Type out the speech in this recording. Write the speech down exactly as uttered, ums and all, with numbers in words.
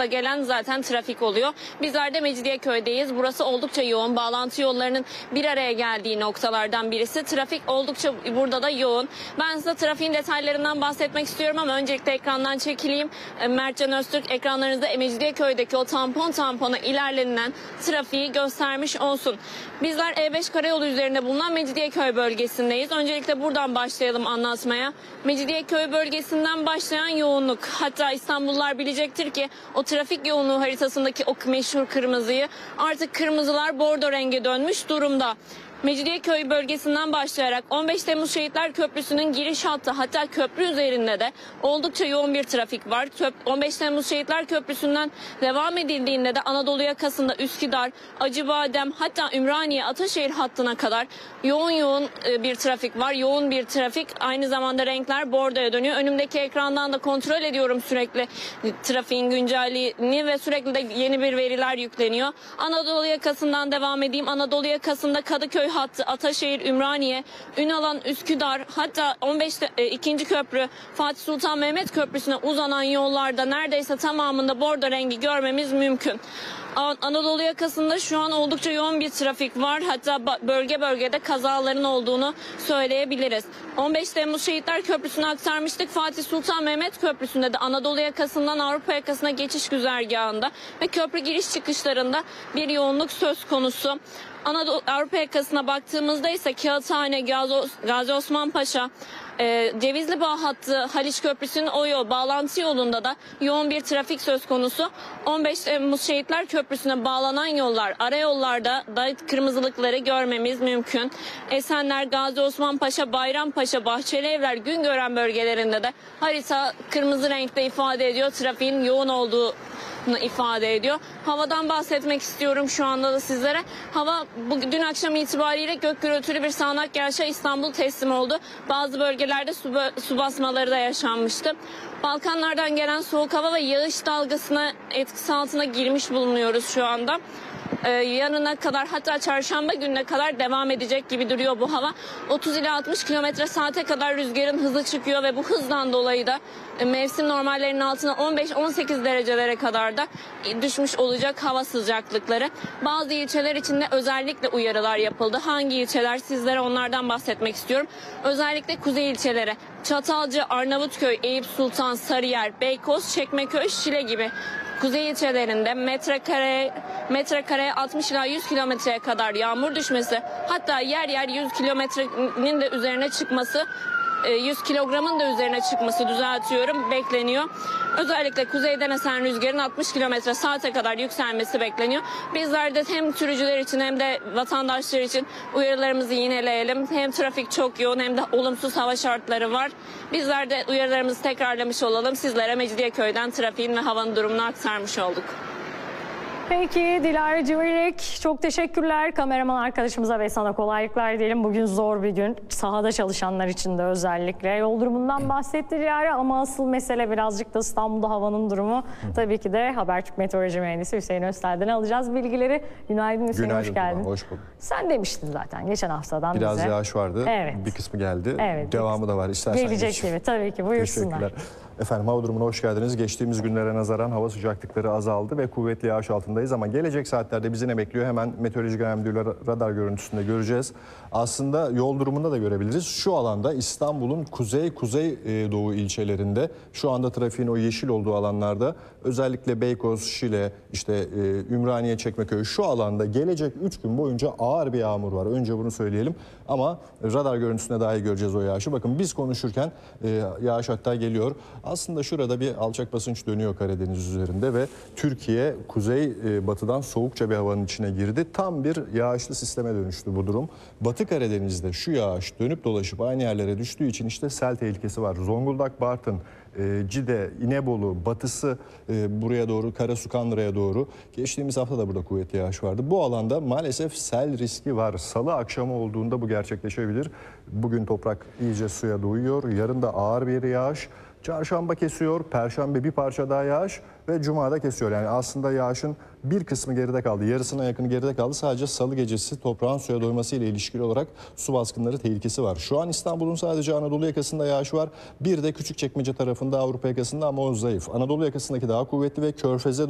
sıklıkla gelen zaten trafik oluyor. Bizler de Mecidiyeköy'deyiz. Burası oldukça yoğun. Bağlantı yollarının bir araya geldiği noktalardan birisi. Trafik oldukça burada da yoğun. Ben size trafiğin detaylarından bahsetmek istiyorum ama öncelikle ekrandan çekileyim. Mertcan Öztürk ekranlarınızda Mecidiyeköy'deki o tampon tampona ilerlenilen trafiği göstermiş olsun. Bizler E beş karayolu üzerinde bulunan Mecidiyeköy bölgesindeyiz. Öncelikle buradan başlayalım anlatmaya. Mecidiyeköy bölgesinden başlayan yoğunluk. Hatta İstanbullular bilecektir ki o trafik yoğunluğu haritasındaki o meşhur kırmızıyı artık kırmızılar bordo renge dönmüş durumda. Mecidiyeköy bölgesinden başlayarak on beş Temmuz Şehitler Köprüsü'nün giriş hattı, hatta köprü üzerinde de oldukça yoğun bir trafik var. on beş Temmuz Şehitler Köprüsü'nden devam edildiğinde de Anadolu yakasında Üsküdar, Acıbadem, hatta Ümraniye, Ataşehir hattına kadar yoğun yoğun bir trafik var. Yoğun bir trafik, aynı zamanda renkler bordoya dönüyor. Önümdeki ekrandan da kontrol ediyorum sürekli trafiğin güncelliğini ve sürekli de yeni bir veriler yükleniyor. Anadolu yakasından devam edeyim. Anadolu yakasında Kadıköy hattı, Ataşehir, Ümraniye, Ünalan, Üsküdar, hatta on beş ikinci köprü Fatih Sultan Mehmet Köprüsü'ne uzanan yollarda neredeyse tamamında bordo rengi görmemiz mümkün. Anadolu yakasında şu an oldukça yoğun bir trafik var. Hatta bölge bölgede kazaların olduğunu söyleyebiliriz. on beş Temmuz Şehitler Köprüsü'nü aktarmıştık. Fatih Sultan Mehmet Köprüsü'nde de Anadolu yakasından Avrupa yakasına geçiş güzergahında ve köprü giriş çıkışlarında bir yoğunluk söz konusu. Anadolu Avrupa yakasına baktığımızda ise Kağıthane, Gazi, Gazi Osman Paşa, e, Cevizlibağ hattı, Haliç Köprüsü'nün o yol bağlantı yolunda da yoğun bir trafik söz konusu. on beş Temmuz Şehitler Köprüsü'ne bağlanan yollar, arayollarda da kırmızılıkları görmemiz mümkün. Esenler, Gazi Osman Paşa, Bayrampaşa, Bahçelievler, Güngören bölgelerinde de harita kırmızı renkte ifade ediyor. Trafiğin yoğun olduğu ifade ediyor. Havadan bahsetmek istiyorum şu anda da sizlere. Hava bugün dün akşam itibariyle gök gürültülü bir sağanak yağışa İstanbul teslim oldu. Bazı bölgelerde su, su basmaları da yaşanmıştı. Balkanlardan gelen soğuk hava ve yağış dalgasına etkisi altına girmiş bulunuyoruz şu anda. Ee, yarına kadar, hatta çarşamba gününe kadar devam edecek gibi duruyor bu hava. otuz ila altmış kilometre saate kadar rüzgarın hızı çıkıyor ve bu hızdan dolayı da e, mevsim normallerinin altına on beş on sekiz derecelere kadar da e, düşmüş olacak hava sıcaklıkları. Bazı ilçeler için de özellikle uyarılar yapıldı. Hangi ilçeler, sizlere onlardan bahsetmek istiyorum. Özellikle kuzey ilçelere Çatalca, Arnavutköy, Eyüp Sultan, Sarıyer, Beykoz, Çekmeköy, Şile gibi kuzey ilçelerinde metrekare metrekare altmış ila yüz kilometreye kadar yağmur düşmesi, hatta yer yer yüz kilometrenin de üzerine çıkması, yüz kilogramın da üzerine çıkması, düzeltiyorum, bekleniyor. Özellikle kuzeyden esen rüzgarın altmış kilometre saate kadar yükselmesi bekleniyor. Bizler de hem sürücüler için hem de vatandaşlar için uyarılarımızı yineleyelim. Hem trafik çok yoğun hem de olumsuz hava şartları var. Bizler de uyarılarımızı tekrarlamış olalım. Sizlere Mecidiyeköy'den trafiğin ve havanın durumunu aktarmış olduk. Peki Dilara Civilik, çok teşekkürler. Kameraman arkadaşımıza ve sana kolaylıklar diyelim. Bugün zor bir gün. Sahada çalışanlar için de özellikle. Yol durumundan bahsetti Dilara ama asıl mesele birazcık da İstanbul'da havanın durumu. Hı. Tabii ki de Habertürk Meteoroloji Mühendisi Hüseyin Öztel'den alacağız bilgileri. Günaydın Hüseyin, Günaydın, hoş geldin. Hoş bulduk. Sen demiştin zaten geçen haftadan Biraz bize. Biraz yağış vardı. Evet. Bir kısmı geldi. Evet, Devamı da var. İstersen gelecek geç. gibi tabii ki, buyursunlar. Teşekkürler. Efendim, hava durumuna hoş geldiniz. Geçtiğimiz günlere nazaran hava sıcaklıkları azaldı ve kuvvetli yağış altındayız ama gelecek saatlerde bizi ne bekliyor? Hemen Meteoroloji Genel Müdürlüğü radar görüntüsünde göreceğiz. Aslında yol durumunda da görebiliriz. Şu alanda İstanbul'un kuzey kuzey doğu ilçelerinde şu anda trafiğin o yeşil olduğu alanlarda özellikle Beykoz, Şile, işte Ümraniye, Çekmeköy, şu alanda gelecek üç gün boyunca ağır bir yağmur var. Önce bunu söyleyelim ama radar görüntüsünde daha iyi göreceğiz o yağışı. Bakın biz konuşurken yağış hatta geliyor. Aslında şurada bir alçak basınç dönüyor Karadeniz üzerinde ve Türkiye kuzey batıdan soğukça bir havanın içine girdi. Tam bir yağışlı sisteme dönüştü bu durum. Batı Karadeniz'de şu yağış dönüp dolaşıp aynı yerlere düştüğü için işte sel tehlikesi var. Zonguldak, Bartın, Cide, İnebolu, batısı buraya doğru, Karasu, Kandıra'ya doğru. Geçtiğimiz hafta da burada kuvvetli yağış vardı. Bu alanda maalesef sel riski var. Salı akşamı olduğunda bu gerçekleşebilir. Bugün toprak iyice suya doyuyor. Yarın da ağır bir yağış. Çarşamba kesiyor, Perşembe bir parça daha yağış ve Cuma'da kesiyor. Yani aslında yağışın bir kısmı geride kaldı, yarısına yakını geride kaldı. Sadece Salı gecesi toprağın suya doyması ile ilişkili olarak su baskınları tehlikesi var. Şu an İstanbul'un sadece Anadolu yakasında yağış var. Bir de Küçükçekmece tarafında Avrupa yakasında ama o zayıf. Anadolu yakasındaki daha kuvvetli ve Körfez'e